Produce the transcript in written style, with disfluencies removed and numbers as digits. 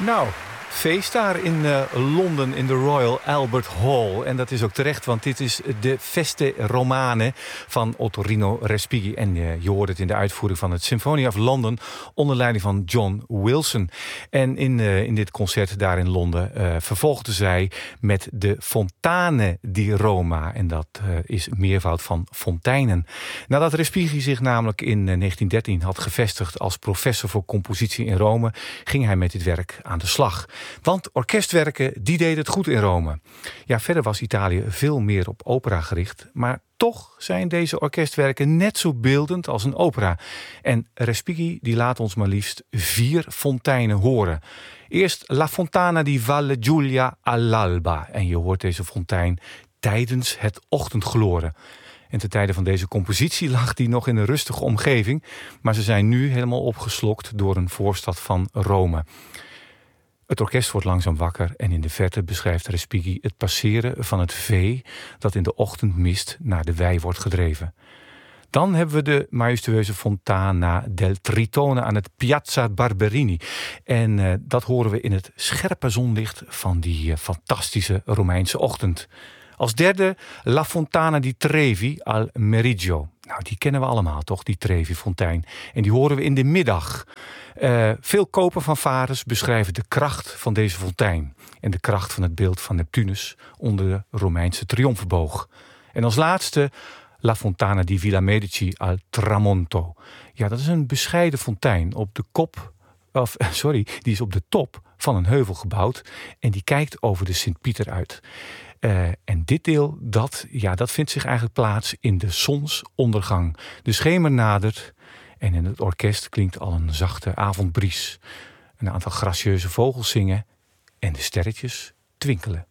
Nou, feest daar in Londen in de Royal Albert Hall. En dat is ook terecht, want dit is de Feste Romane van Ottorino Respighi. En je hoort het in de uitvoering van het Symphony of London onder leiding van John Wilson. En in dit concert daar in Londen vervolgden zij met de Fontane di Roma. En dat is meervoud van fonteinen. Nadat Respighi zich namelijk in 1913 had gevestigd als professor voor compositie in Rome, ging hij met dit werk aan de slag. Want orkestwerken, die deden het goed in Rome. Ja, verder was Italië veel meer op opera gericht, maar toch zijn deze orkestwerken net zo beeldend als een opera. En Respighi die laat ons maar liefst 4 fonteinen horen. Eerst La Fontana di Valle Giulia all'alba. En je hoort deze fontein tijdens het ochtendgloren. En ten tijde van deze compositie lag die nog in een rustige omgeving, maar ze zijn nu helemaal opgeslokt door een voorstad van Rome. Het orkest wordt langzaam wakker en in de verte beschrijft Respighi het passeren van het vee dat in de ochtendmist naar de wei wordt gedreven. Dan hebben we de majestueuze Fontana del Tritone aan het Piazza Barberini. En dat horen we in het scherpe zonlicht van die fantastische Romeinse ochtend. Als derde La Fontana di Trevi al Meriggio. Nou, die kennen we allemaal toch, die Trevi-fontein. En die horen we in de middag. Veel koperfanfares beschrijven de kracht van deze fontein. En de kracht van het beeld van Neptunus onder de Romeinse triomfboog. En als laatste La Fontana di Villa Medici al Tramonto. Ja, dat is een bescheiden fontein op de die is op de top van een heuvel gebouwd. En die kijkt over de Sint-Pieter uit. En dit deel, dat vindt zich eigenlijk plaats in de zonsondergang. De schemer nadert en in het orkest klinkt al een zachte avondbries. Een aantal gracieuze vogels zingen en de sterretjes twinkelen.